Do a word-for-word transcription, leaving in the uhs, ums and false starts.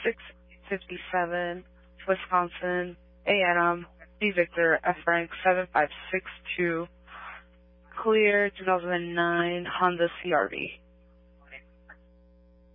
six fifty-seven, Wisconsin, A Adam, B Victor, F Frank, seven five six two, clear two thousand nine Honda C R V.